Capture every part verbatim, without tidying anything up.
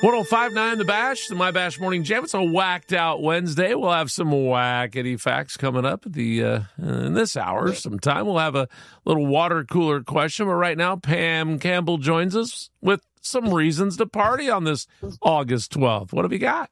one oh five point nine The Bash, the My Bash Morning Jam. It's a whacked out Wednesday. We'll have some wackety facts coming up at the uh, in this hour sometime. We'll have a little water cooler question. But right now, Pam Campbell joins us with some reasons to party on this August twelfth. What have you got?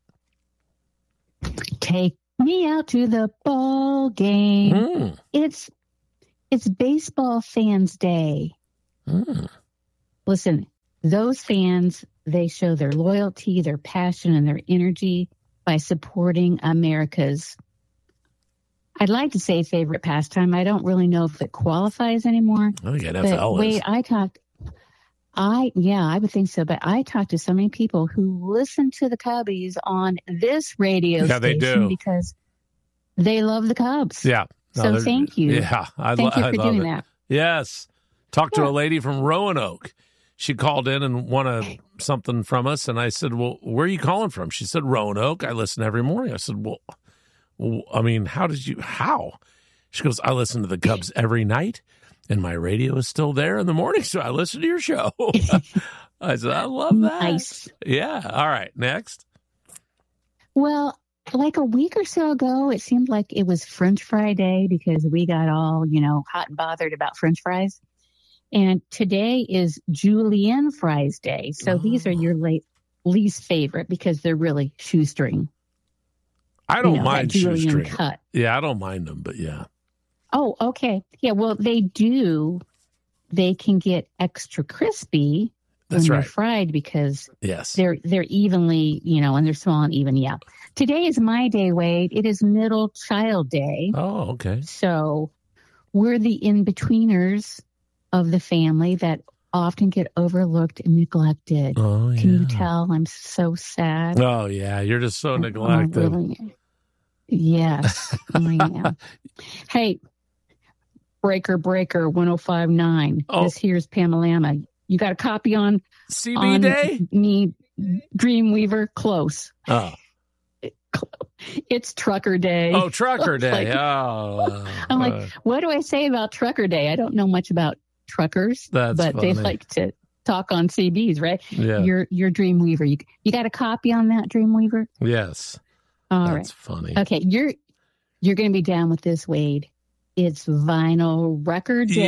Take me out to the ball game. Mm. It's it's baseball fans' day. Mm. Listen, those fans, they show their loyalty, their passion, and their energy by supporting America's, I'd like to say favorite pastime. I don't really know if it qualifies anymore. I think N F L but is. Wait, I talked, I, yeah, I would think so. But I talked to so many people who listen to the Cubbies on this radio yeah, station they do. because they love the Cubs. Yeah. No, so thank you. Yeah. I thank lo- you for I love doing it. that. Yes. Talked yeah. to a lady from Roanoke. She called in and wanted something from us. And I said, well, where are you calling from? She said, Roanoke. I listen every morning. I said, well, well, I mean, how did you, how? She goes, I listen to the Cubs every night and my radio is still there in the morning. So I listen to your show. I said, I love that. Nice. Yeah. All right. Next. Well, like a week or so ago, it seemed like it was French fry day because we got all, you know, hot and bothered about French fries. And today is julienne fries day. So oh. these are your late, least favorite because they're really shoestring. I don't you know, mind shoestring. Cut. Yeah, I don't mind them, but yeah. Oh, okay. Yeah, well, they do. They can get extra crispy That's when right. they're fried because yes. they're they're evenly, you know, and they're small and even. Yeah. Today is my day, Wade. It is Middle Child Day. Oh, okay. So we're the in-betweeners of the family that often get overlooked and neglected. Oh, yeah. Can you tell? I'm so sad. Oh, yeah. You're just so neglected. Oh, really? Yes, I am. Hey, Breaker Breaker one oh five point nine. Oh. This here's Pamela. You got a copy on C B on Day? Me, Dreamweaver, close. Oh. It's Trucker Day. Oh, Trucker Day. like, oh. I'm like, what do I say about Trucker Day? I don't know much about truckers, That's but funny. they like to talk on C Bs, right? Yeah. Your your Dreamweaver. You you got a copy on that Dreamweaver? Yes. All That's right. funny. Okay, you're you're going to be down with this, Wade. It's Vinyl Record Day.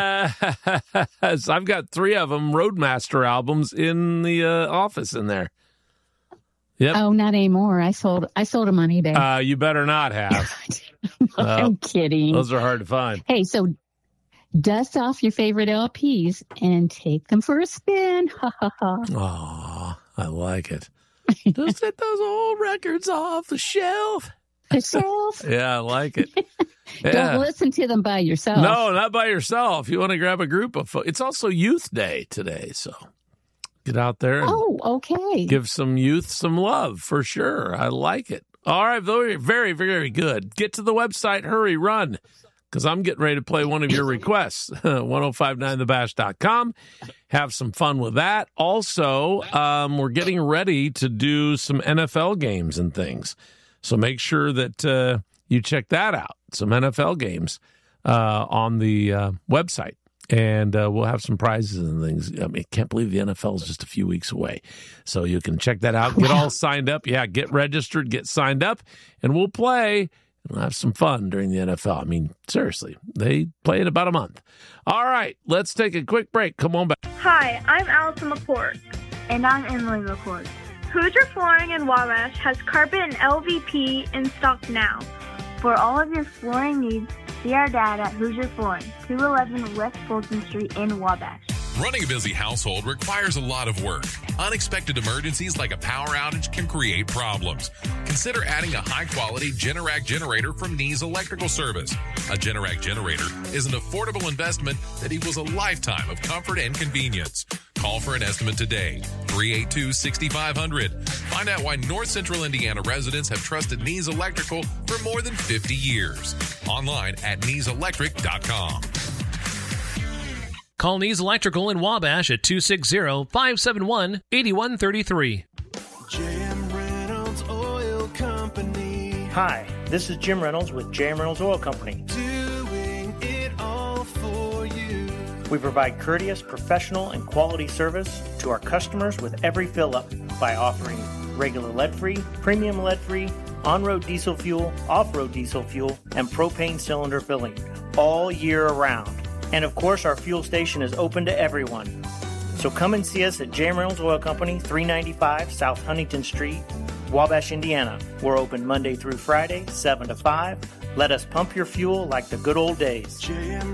Yes. I've got three of them, Roadmaster albums in the uh, office in there. Yep. Oh, not anymore. I sold I sold them on eBay. Uh, you better not have. I'm uh, kidding. Those are hard to find. Hey, so dust off your favorite L Ps and take them for a spin. Ha ha ha. Oh, I like it. Just get those old records off the shelf. The shelf. Yeah, I like it. Yeah. Don't listen to them by yourself. No, not by yourself. You want to grab a group of folks. It's also Youth Day today, so get out there and oh, okay. give some youth some love for sure. I like it. All right, very, very, very good. Get to the website. Hurry, run, because I'm getting ready to play one of your requests. one oh five point nine the bash dot com. Have some fun with that. Also, um, we're getting ready to do some N F L games and things. So make sure that uh, you check that out. Some N F L games uh, on the uh, website. And uh, we'll have some prizes and things. I mean, I can't believe the N F L is just a few weeks away. So you can check that out. Get all signed up. Yeah, get registered, get signed up, and we'll play. And we'll have some fun during the N F L. I mean, seriously, they play in about a month. All right, let's take a quick break. Come on back. Hi, I'm Allison McCord. And I'm Emily McCord. Hoosier Flooring in Wabash has carpet and L V P in stock now. For all of your flooring needs, see our dad at Hoosier Flooring, two eleven West Fulton Street in Wabash. Running a busy household requires a lot of work. Unexpected emergencies like a power outage can create problems. Consider adding a high-quality Generac generator from Nees Electrical Service. A Generac generator is an affordable investment that equals a lifetime of comfort and convenience. Call for an estimate today, three eight two, six five zero zero. Find out why North Central Indiana residents have trusted Nees Electrical for more than fifty years. Online at nees electric dot com. Call Nees Electrical in Wabash at two six zero, five seven one, eight one three three. Jim Reynolds Oil Company. Hi, this is Jim Reynolds with Jim Reynolds Oil Company. Doing it all for you. We provide courteous, professional, and quality service to our customers with every fill-up by offering regular lead-free, premium lead-free, on-road diesel fuel, off-road diesel fuel, and propane cylinder filling all year around. And of course, our fuel station is open to everyone. So come and see us at J M Reynolds Oil Company, three ninety-five South Huntington Street, Wabash, Indiana. We're open Monday through Friday, seven to five. Let us pump your fuel like the good old days. J M